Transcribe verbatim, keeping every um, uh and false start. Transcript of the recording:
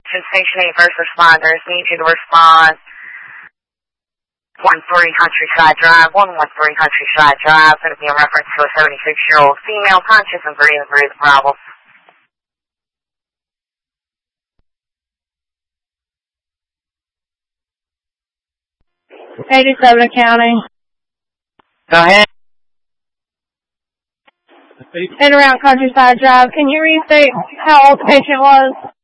Station eight first responders need you to respond. one three Countryside Drive, one one three Countryside Drive. Going to be in reference to a seventy-six-year-old female conscious and breathing breathing problems. eighty-seven County. Go ahead. And around Countryside Drive. Can you restate how old the patient was?